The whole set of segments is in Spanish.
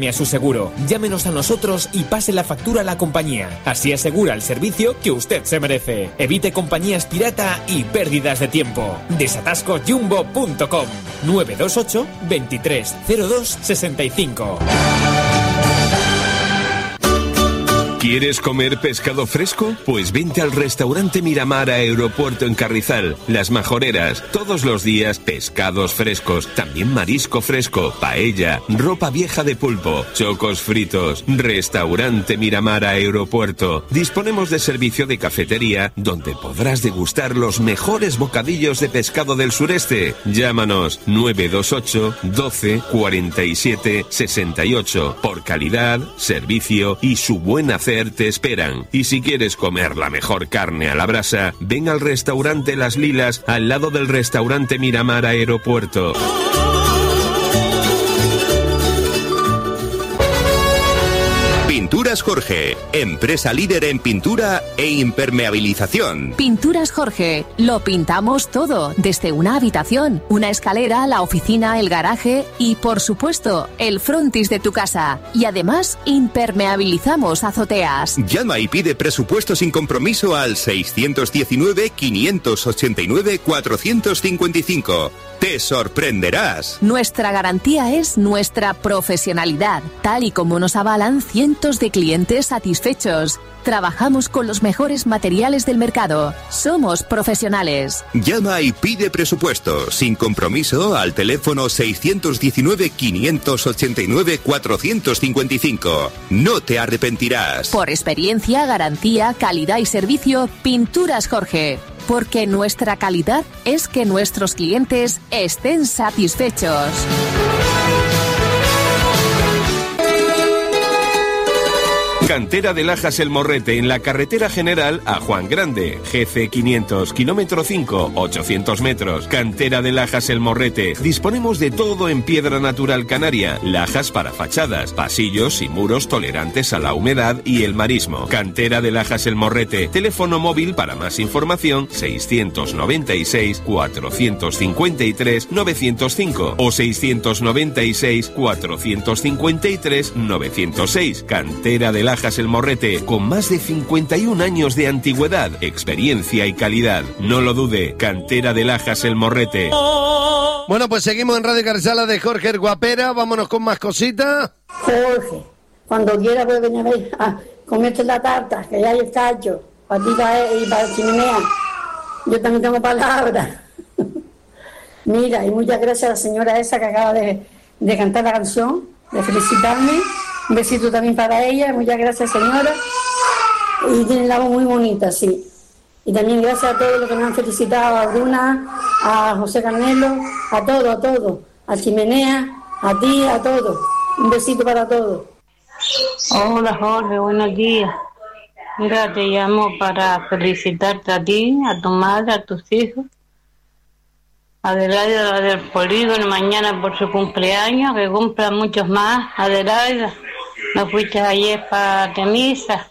a su seguro. Llámenos a nosotros y pase la factura a la compañía. Así asegura el servicio que usted se merece. Evite compañías pirata y pérdidas de tiempo. Desatascosjumbo.com 928 23 02 65. ¿Quieres comer pescado fresco? Pues vente al restaurante Miramar Aeropuerto en Carrizal. Las Majoreras, todos los días pescados frescos, también marisco fresco, paella, ropa vieja de pulpo, chocos fritos. Restaurante Miramar Aeropuerto. Disponemos de servicio de cafetería donde podrás degustar los mejores bocadillos de pescado del sureste. Llámanos 928 12 47 68. Por calidad, servicio y su buen hacer te esperan. Y si quieres comer la mejor carne a la brasa, ven al restaurante Las Lilas, al lado del restaurante Miramar Aeropuerto. Pinturas Jorge, empresa líder en pintura e impermeabilización. Pinturas Jorge, lo pintamos todo, desde una habitación, una escalera, la oficina, el garaje y, por supuesto, el frontis de tu casa. Y además, impermeabilizamos azoteas. Llama y pide presupuesto sin compromiso al 619-589-455. Te sorprenderás. Nuestra garantía es nuestra profesionalidad, tal y como nos avalan cientos de clientes satisfechos. Trabajamos con los mejores materiales del mercado. Somos profesionales. Llama y pide presupuesto sin compromiso al teléfono 619-589-455. No te arrepentirás. Por experiencia, garantía, calidad y servicio, Pinturas Jorge. Porque nuestra calidad es que nuestros clientes estén satisfechos. Cantera de Lajas El Morrete, en la carretera general a Juan Grande, GC 500, kilómetro 5, 800 metros. Cantera de Lajas El Morrete. Disponemos de todo en piedra natural canaria, lajas para fachadas, pasillos y muros tolerantes a la humedad y el marismo. Cantera de Lajas El Morrete. Teléfono móvil para más información 696 453 905 o 696 453 906. Cantera de Lajas El Morrete, con más de 51 años de antigüedad, experiencia y calidad. No lo dude, Cantera de Lajas El Morrete. Bueno, pues seguimos en Radio Carrizal de Jorge el Guapera. Vámonos con más cositas. Jorge, cuando quiera puede venir a comerte la tarta, que ya hay el callo, para ti y para la chimenea. Yo también tengo palabras. Mira, y muchas gracias a la señora esa que acaba de cantar la canción, de felicitarme. Un besito también para ella, muchas gracias señora. Y tiene la voz muy bonita, sí. Y también gracias a todos los que me han felicitado, a Bruna, a José Carmelo, a todos, a Chimenea, a ti, a todos. Un besito para todos. Hola Jorge, buenos días. Mira, te llamo para felicitarte a ti, a tu madre, a tus hijos. Adelaida del Polígono, mañana por su cumpleaños, que cumpla muchos más. Adelaida, ¿no fuiste ayer para Temisa?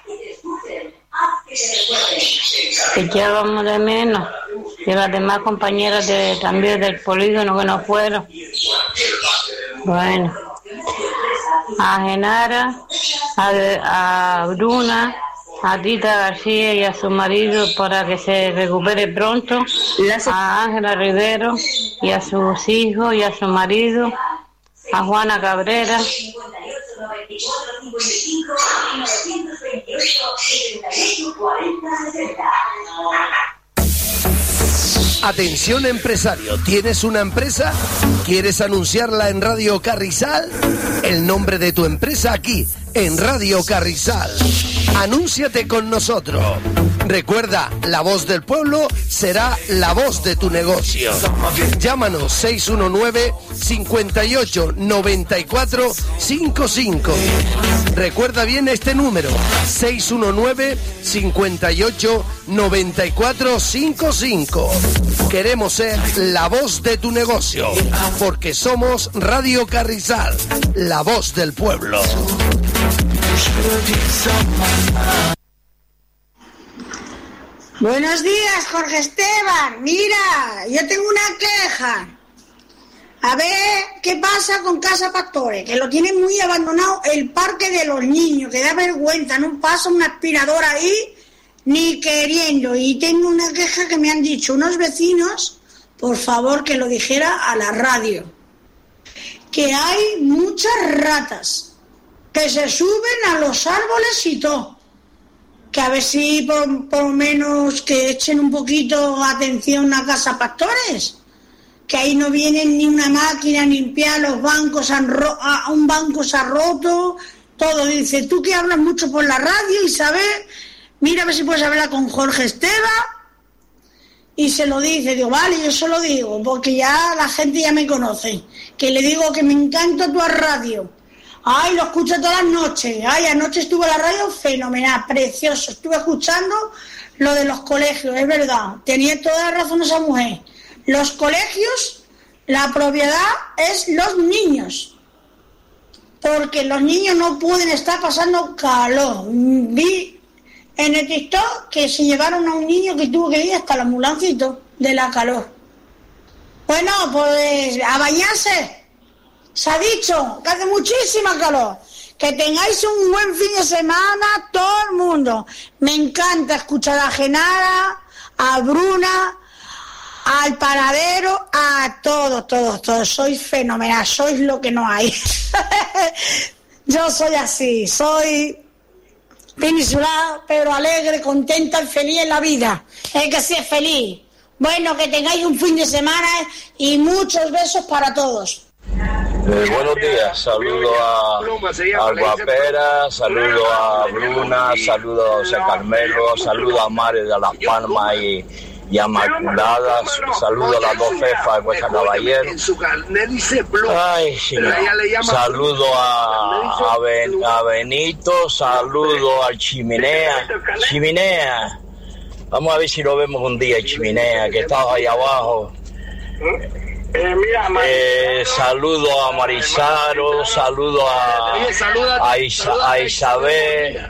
Que ya vamos de menos. Y las demás compañeras también del Polígono que no fueron. Bueno, a Genara, a Bruna, a Tita García y a su marido para que se recupere pronto, a Ángela Rivero y a sus hijos y a su marido, a Juana Cabrera. Atención empresario, ¿tienes una empresa? ¿Quieres anunciarla en Radio Carrizal? El nombre de tu empresa aquí, en Radio Carrizal. Anúnciate con nosotros. Recuerda, la voz del pueblo será la voz de tu negocio. Llámanos 619 58 94 55. Recuerda bien este número, 619 58 94 55. Queremos ser la voz de tu negocio, porque somos Radio Carrizal, la voz del pueblo. Buenos días, Jorge Esteban. Mira, yo tengo una queja. A ver qué pasa con Casa Pastores, que lo tienen muy abandonado el parque de los niños, que da vergüenza, no pasa una aspiradora ahí ni queriendo. Y tengo una queja que me han dicho unos vecinos, por favor que lo dijera a la radio, que hay muchas ratas que se suben a los árboles y todo. Que a ver si por lo menos que echen un poquito atención a Casa Pastores, que ahí no vienen ni una máquina a limpiar los bancos, un banco se ha roto, todo. Dice, tú que hablas mucho por la radio, Isabel, mira a ver si puedes hablar con Jorge Esteban. Y se lo dice, digo, vale, yo se lo digo, porque ya la gente ya me conoce, que le digo que me encanta tu radio. Ay, lo escucho todas las noches. Ay, anoche estuvo la radio fenomenal, precioso. Estuve escuchando lo de los colegios, es verdad. Tenía toda la razón esa mujer. Los colegios, la propiedad es los niños. Porque los niños no pueden estar pasando calor. Vi en el TikTok que se llevaron a un niño que tuvo que ir hasta la ambulancia y todo, de la calor. Bueno, pues a bañarse. Se ha dicho que hace muchísima calor. Que tengáis un buen fin de semana, todo el mundo. Me encanta escuchar a Genara, a Bruna, al Panadero, a todos. Sois fenomenal, sois lo que no hay. Yo soy así, soy peninsular, pero alegre, contenta y feliz en la vida. Es que sí es feliz. Bueno, que tengáis un fin de semana y muchos besos para todos. Buenos días, saludo a Guapera, saludo a Bruna, saludo a José Carmelo, saludo a Mare de Las Palmas y a Maculada, saludo a las dos jefas de Cuesta Caballero. Ay, señor. Saludo a Benito, saludo al Chimenea. Vamos a ver si lo vemos un día, Chimenea, que está ahí abajo. Saludo a Marizaro, saludo a Isabel.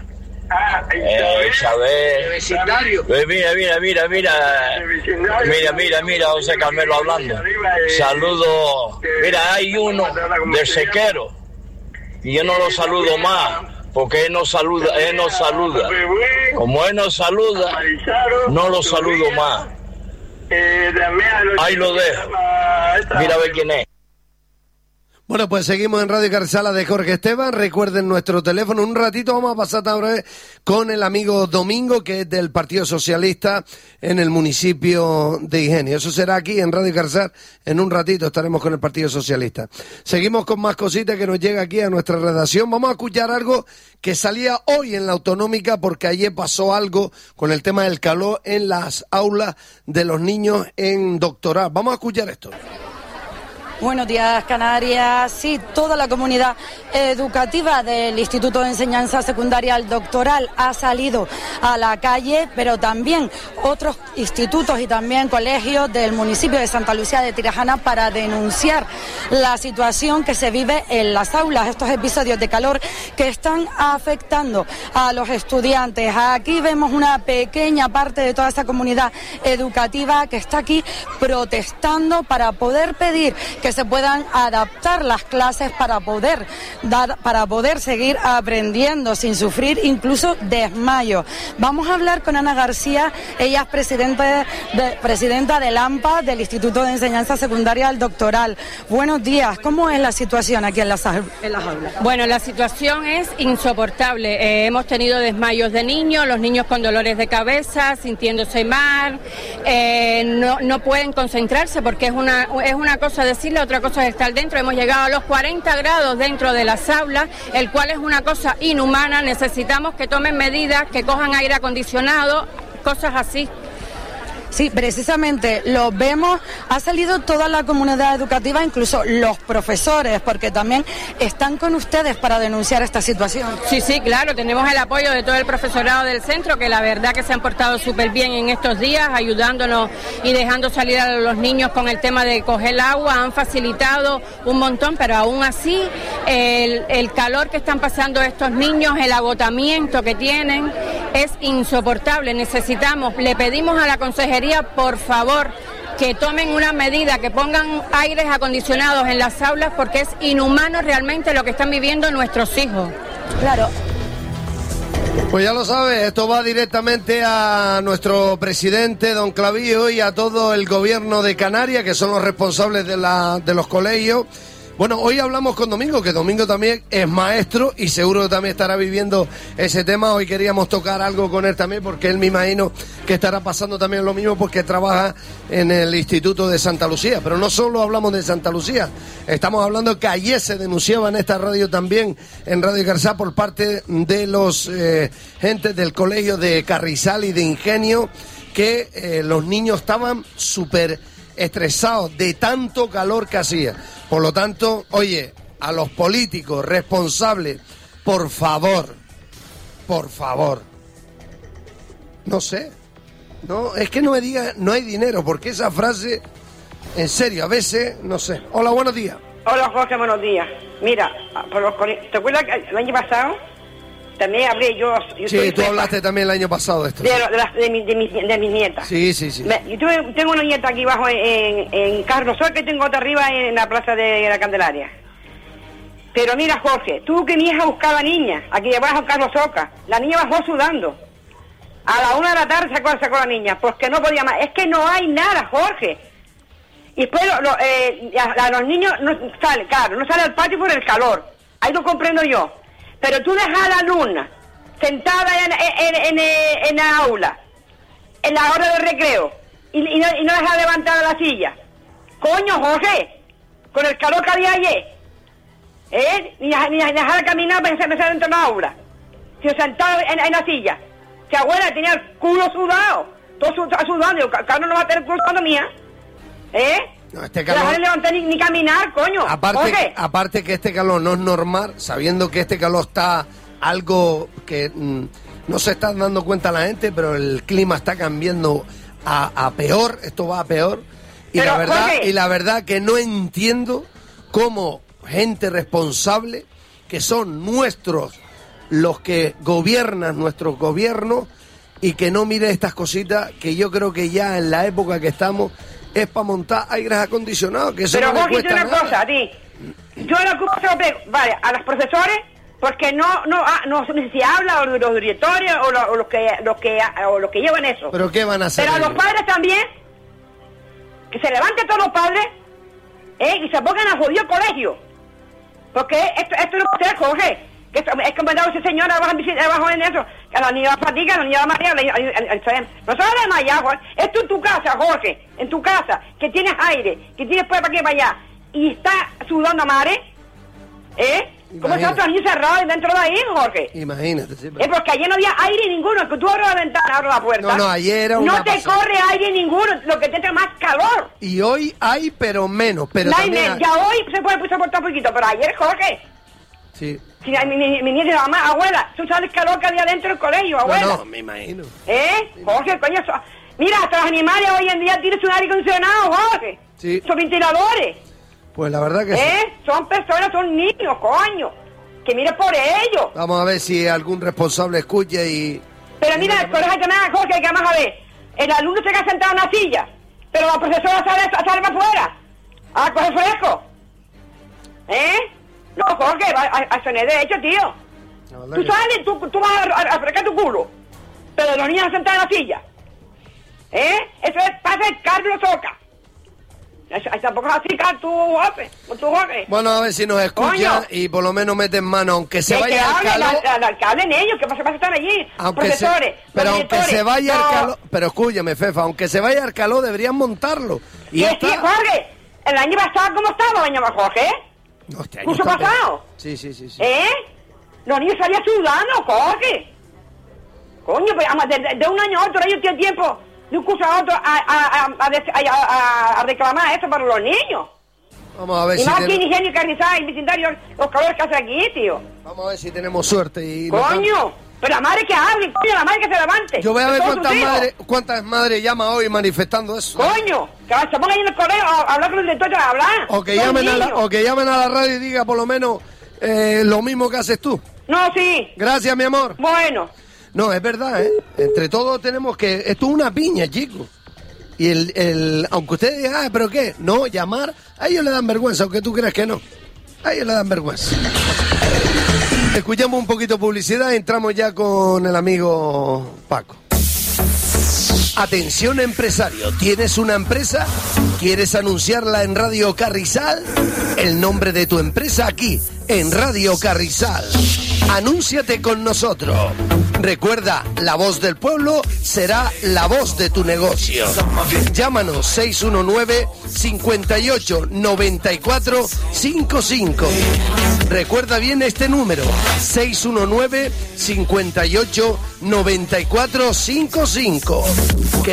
Mira, José Carmelo hablando. Saludo, mira, hay uno del Sequero y yo no lo saludo más porque él no saluda. Como él no saluda, no lo saludo más. Ahí lo dejo. Mira a ver quién es. Bueno, pues seguimos en Radio Carrizal de Jorge Esteban. Recuerden nuestro teléfono. Un ratito vamos a pasar ahora con el amigo Domingo, que es del Partido Socialista en el municipio de Ingenio. Eso será aquí en Radio Carrizal. En un ratito estaremos con el Partido Socialista. Seguimos con más cositas que nos llega aquí a nuestra redacción. Vamos a escuchar algo que salía hoy en la Autonómica, porque ayer pasó algo con el tema del calor en las aulas de los niños en doctoral. Vamos a escuchar esto. Buenos días, Canarias. Sí, toda la comunidad educativa del Instituto de Enseñanza Secundaria al Doctoral ha salido a la calle, pero también otros institutos y también colegios del municipio de Santa Lucía de Tirajana para denunciar la situación que se vive en las aulas, estos episodios de calor que están afectando a los estudiantes. Aquí vemos una pequeña parte de toda esa comunidad educativa que está aquí protestando para poder pedir que se puedan adaptar las clases para poder seguir aprendiendo sin sufrir incluso desmayo. Vamos a hablar con Ana García, ella es presidenta del AMPA, del Instituto de Enseñanza Secundaria al Doctoral. Buenos días, ¿cómo es la situación aquí en las aulas? Bueno, la situación es insoportable. Hemos tenido desmayos de niños, los niños con dolores de cabeza, sintiéndose mal, no pueden concentrarse porque es una cosa decirle, otra cosa es estar dentro. Hemos llegado a los 40 grados dentro de las aulas, el cual es una cosa inhumana. Necesitamos que tomen medidas, que cojan aire acondicionado, cosas así. Sí, precisamente lo vemos, ha salido toda la comunidad educativa, incluso los profesores, porque también están con ustedes para denunciar esta situación. Sí, claro, tenemos el apoyo de todo el profesorado del centro, que la verdad que se han portado súper bien en estos días, ayudándonos y dejando salir a los niños con el tema de coger el agua, han facilitado un montón, pero aún así el calor que están pasando estos niños, el agotamiento que tienen, es insoportable. Le pedimos a la consejería, por favor, que tomen una medida, que pongan aires acondicionados en las aulas, porque es inhumano realmente lo que están viviendo nuestros hijos. Claro. Pues ya lo sabes, esto va directamente a nuestro presidente, don Clavijo, y a todo el gobierno de Canarias, que son los responsables de los colegios. Bueno, hoy hablamos con Domingo, que Domingo también es maestro y seguro que también estará viviendo ese tema. Hoy queríamos tocar algo con él también, porque él me imagino que estará pasando también lo mismo, porque trabaja en el Instituto de Santa Lucía. Pero no solo hablamos de Santa Lucía, estamos hablando que ayer se denunciaba en esta radio también, en Radio Carrizal, por parte de los gentes del colegio de Carrizal y de Ingenio, que los niños estaban súper estresados de tanto calor que hacía. Por lo tanto, oye, a los políticos responsables, por favor, no sé, no, es que no me diga no hay dinero, porque esa frase, en serio, a veces, no sé. Hola, buenos días. Hola, Jorge, buenos días. Mira, ¿te acuerdas que el año pasado también hablé yo sí, tú hablaste también el año pasado de esto. De mis nietas. Sí. Yo tengo una nieta aquí abajo en Carlos Soca, que tengo otra arriba en la plaza de la Candelaria. Pero mira, Jorge, tú que mi hija buscaba niña, aquí abajo en Carlos Soca, la niña bajó sudando. A la 1 de la tarde sacó la niña, porque no podía más. Es que no hay nada, Jorge. Y después a los niños no sale al patio por el calor. Ahí lo comprendo yo. Pero tú dejas a la alumna sentada en la aula, en la hora de recreo, y no dejas levantada la silla. Coño, Jorge, con el calor que había ayer, ni dejar caminar para empezar dentro de la aula, sino sentada en la silla. Si abuela tenía el culo sudado, todo sudando, digo, Carlos no va a tener el culo sudando mía, No, este calor... No levantar ni caminar, coño. Aparte que este calor no es normal, sabiendo que este calor está algo que no se está dando cuenta la gente, pero el clima está cambiando a peor, esto va a peor. Y la verdad que no entiendo cómo gente responsable, que son nuestros, los que gobiernan nuestros gobiernos, y que no mire estas cositas, que yo creo que ya en la época que estamos es para montar aires acondicionados, que eso pero no me cuesta nada. Pero Jorge, cosa, a ti, yo la culpa se lo pego, vale, a los profesores, porque no sé si habla, o los directores, o los que llevan eso. ¿Pero qué van a hacer? Pero a los padres también, que se levanten todos los padres, y se pongan a jodido colegio, porque esto no puede ser, Jorge. Es que me ha dado ese señor abajo en eso, que a la niña fatiga, a la niña marea, no solo de Maya, esto en tu casa, Jorge, en tu casa, que tienes aire, que tienes para aquí para allá, y está sudando a madre, ¿cómo están los niños cerrados dentro de ahí, Jorge? Imagínate, sí. Porque ayer no había aire ninguno, que tú abres la ventana, abres la puerta. No, ayer era una no te pasada. Corre aire ninguno, lo que te entra más calor. Y hoy hay, pero menos, pero también hay... Ya hoy se puede soportar un poquito, pero ayer, Jorge... Sí. Si mi nieta y la mamá, abuela, tú sabes el calor que había dentro del colegio, abuela. No, me imagino. Jorge, coño, mira, hasta los animales hoy en día tienen su aire acondicionado, Jorge. Sí. Son ventiladores. Pues la verdad que sí. Son personas, son niños, coño. Que mire por ellos. Vamos a ver si algún responsable escucha y... Pero mira, el colegio que me haga, Jorge, que vamos a ver. El alumno se queda sentado en una silla, pero la profesora sale para afuera a coger fresco. No, Jorge, eso no es de hecho, tío. No, tú sales, tú vas a fregar tu culo, pero los niños sentados en la silla. Eso pasa en Carlos Soca. Tampoco es así, tú, Jorge. Bueno, a ver si nos escucha y por lo menos meten mano, aunque se vaya el calor. Que hablen ellos, que pasa estar allí, profesores. Pero aunque se vaya el calor, pero escúchame, Fefa, aunque se vaya el calor deberían montarlo. Y sí, Jorge, el año pasado, ¿cómo estaba el año pasado, Jorge? No, este ¿Curso pasado? Sí. Los niños salían sudando, Jorge. Coño, pues de un año a otro ellos tienen tiempo de un curso a otro a reclamar esto para los niños. Vamos a ver y más aquí en Ingenio, Carrizal, y vecindario, los calores que hace aquí, tío. Vamos a ver si tenemos suerte. Y coño, pero la madre que hable, coño, la madre que se levante. Yo voy a ver cuántas madres llama hoy manifestando eso. Coño, que se pongan ahí en el correo a hablar con el director, a hablar. O que llamen a la radio y diga por lo menos lo mismo que haces tú. No, sí. Gracias, mi amor. Bueno. No, es verdad, Entre todos tenemos que... Esto es una piña, chicos. Y aunque ustedes digan, ¿pero qué? No, llamar, a ellos le dan vergüenza, aunque tú creas que no. A ellos le dan vergüenza. Escuchamos un poquito de publicidad, entramos ya con el amigo Paco. Atención empresario, ¿tienes una empresa? ¿Quieres anunciarla en Radio Carrizal? El nombre de tu empresa aquí, en Radio Carrizal. Anúnciate con nosotros. Recuerda, la voz del pueblo será la voz de tu negocio. Llámanos 619 58 94 55. Recuerda bien este número, 619 58 94 55.